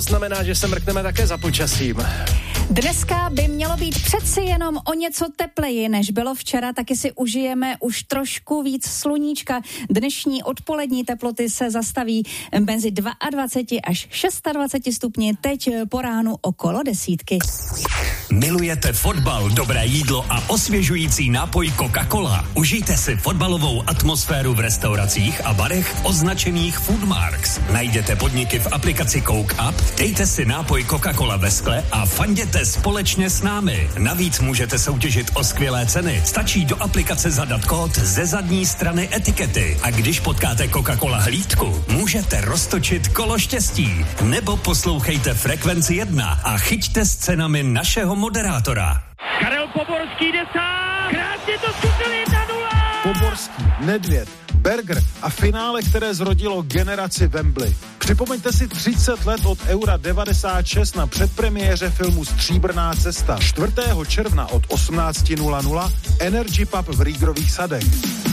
Znamená, že se mrkneme také za počasím. Dneska by mělo být přeci jenom o něco tepleji, než bylo včera, taky si užijeme už trošku víc sluníčka. Dnešní odpolední teploty se zastaví mezi 22 až 26 stupni, teď po ránu okolo 10. Milujete fotbal, dobré jídlo a osvěžující nápoj Coca-Cola? Užijte si fotbalovou atmosféru v restauracích a barech označených Foodmarks. Najděte podniky v aplikaci Coke Up, dejte si nápoj Coca-Cola ve skle a fanděte společně s námi. Navíc můžete soutěžit o skvělé ceny. Stačí do aplikace zadat kód ze zadní strany etikety. A když potkáte Coca-Cola hlídku, můžete roztočit kolo štěstí. Nebo poslouchejte Frekvenci 1 a chyťte s cenami našeho moderátora. Karel Poborský jde sám. Krásně to zkusil 1-0. Poborský, Nedvěd, Berger a finále, které zrodilo generaci Wembley. Připomeňte si 30 let od Eura 96 na předpremiéře filmu Stříbrná cesta. 4. června od 18:00 Energy Pub v Rýgrových sadech.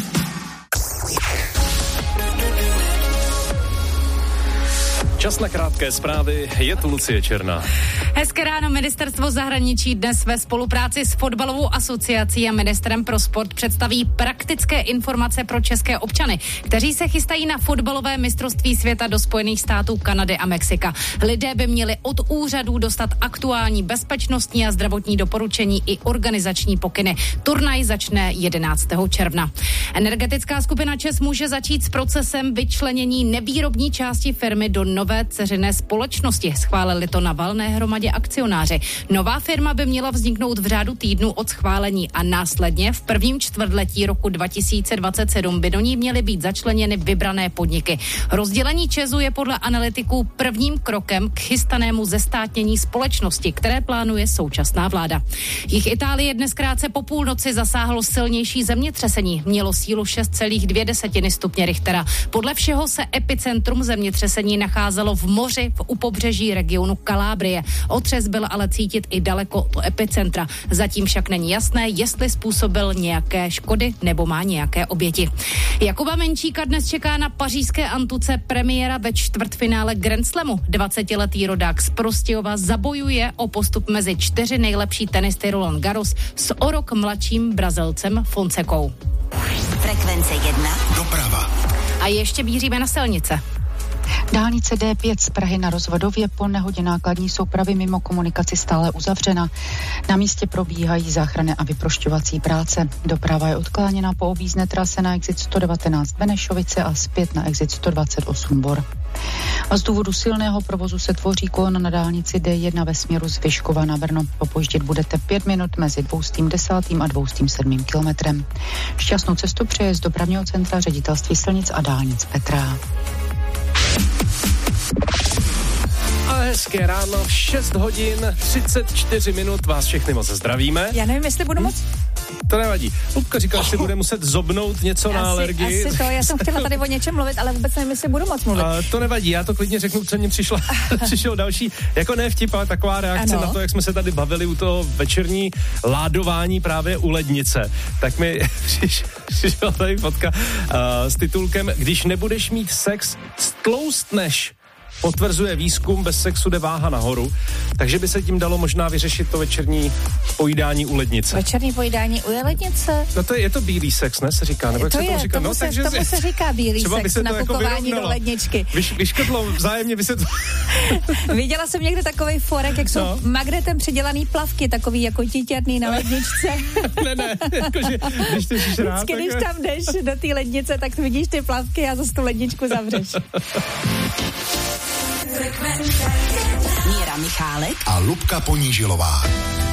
Čas na krátké zprávy, je tu Lucie Černá. Hezké ráno, ministerstvo zahraničí dnes ve spolupráci s Fotbalovou asociací a ministrem pro sport představí praktické informace pro české občany, kteří se chystají na fotbalové mistrovství světa do Spojených států, Kanady a Mexika. Lidé by měli od úřadů dostat aktuální bezpečnostní a zdravotní doporučení i organizační pokyny. Turnaj začne 11. června. Energetická skupina ČEZ může začít s procesem vyčlenění nevýrobní části firmy do nové dceřiné společnosti. Schválili to na valné hromadě akcionáři. Nová firma by měla vzniknout v řádu týdnů od schválení a následně v prvním čtvrtletí roku 2027 by do ní měly být začleněny vybrané podniky. Rozdělení ČEZu je podle analytiků prvním krokem k chystanému zestátnění společnosti, které plánuje současná vláda. Jih Itálie dnes krátce po půlnoci zasáhlo silnější zemětřesení. Mělo sílu 6,2 stupně Richtera. Podle všeho se epicentrum zemětřesení nacházelo v moři u pobřeží regionu Kalábrie. Otřes byl ale cítit i daleko od epicentra. Zatím však není jasné, jestli způsobil nějaké škody nebo má nějaké oběti. Jakuba Menčíka dnes čeká na pařížské Antuce premiéra ve čtvrtfinále Grand Slamu. 20letý rodák z Prostějova zabojuje o postup mezi 4 nejlepší tenisty Roland Garros s o rok mladším Brazilcem Fonsecou. Frekvence 1. Doprava. A ještě míříme na silnice. Dálnice D5 z Prahy na Rozvadově po nehodě nákladní soupravy mimo komunikaci stále uzavřena. Na místě probíhají záchranné a vyprošťovací práce. Doprava je odkláněna po objízdné trase na exit 119 Benešovice a zpět na exit 128 Bor. A z důvodu silného provozu se tvoří kolona na dálnici D1 ve směru z Vyškova na Brno. Opoždět budete 5 minut mezi 210. a 207. kilometrem. Šťastnou cestu přeje z dopravního centra Ředitelství silnic a dálnic Petra. A hezké ráno, v 6 hodin 34 minut, vás všechny moc zdravíme. Já nevím, jestli budu moc... To nevadí. Lubka říkala, že si bude muset zobnout něco na alergii. Asi to, já jsem chtěla tady o něčem mluvit, ale vůbec nevím, jestli budu moc mluvit. To nevadí, já to klidně řeknu, co mě přišel další, jako ne vtip, ale taková reakce na to, jak jsme se tady bavili u toho večerní ládování právě u lednice. Tak mi přišla tady fotka s titulkem Když nebudeš mít sex, stloustneš. Potvrzuje výzkum, bez sexu jde váha nahoru, takže by se tím dalo možná vyřešit to večerní pojídání u lednice. Večerní pojídání u lednice? No je to bílý sex, ne, se říká? Nebo to jak se tomu říká? Tomu se říká bílý sex, nakupování do ledničky. Vyškrtlo vzájemně by se to... Viděla jsem někde takovej forek, jak jsou magnetem předělaný plavky, takový jako titěrný na ledničce. ne, jakože, když ty jsi rád. Vždycky, když tam jdeš do té lednice, tak vidíš ty plavky a zase tu ledničku zavřeš. Míra Michálek a Lubka Ponížilová.